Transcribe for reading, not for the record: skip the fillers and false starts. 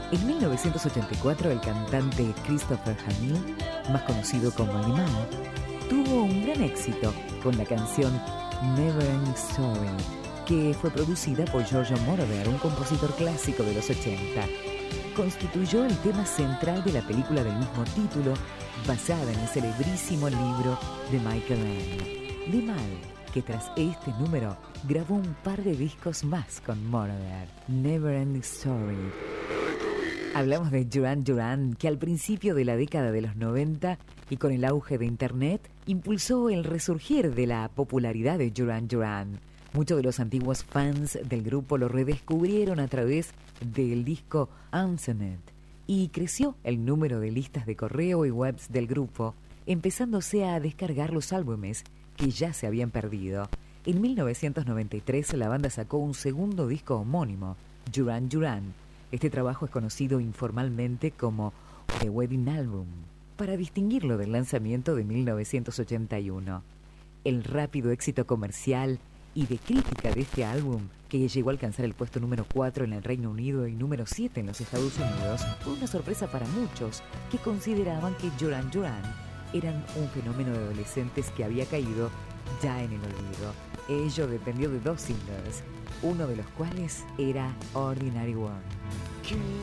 En 1984, el cantante Christopher Hamill, más conocido como Liman, tuvo un gran éxito con la canción Never Ending Story, que fue producida por Giorgio Moroder, un compositor clásico de los 80. Constituyó el tema central de la película del mismo título, basada en el celebrísimo libro de Michael Ende. Liman, que tras este número grabó un par de discos más con Moroder, Never Ending Story. Hablamos de Duran Duran, que al principio de la década de los 90 y con el auge de Internet, impulsó el resurgir de la popularidad de Duran Duran. Muchos de los antiguos fans del grupo lo redescubrieron a través del disco Unseened y creció el número de listas de correo y webs del grupo, empezándose a descargar los álbumes que ya se habían perdido. En 1993 la banda sacó un segundo disco homónimo, Duran Duran. Este trabajo es conocido informalmente como The Wedding Album, para distinguirlo del lanzamiento de 1981. El rápido éxito comercial y de crítica de este álbum, que llegó a alcanzar el puesto número 4 en el Reino Unido y número 7 en los Estados Unidos, fue una sorpresa para muchos que consideraban que Duran Duran eran un fenómeno de adolescentes que había caído ya en el olvido. Ello dependió de dos singles, uno de los cuales era Ordinary World.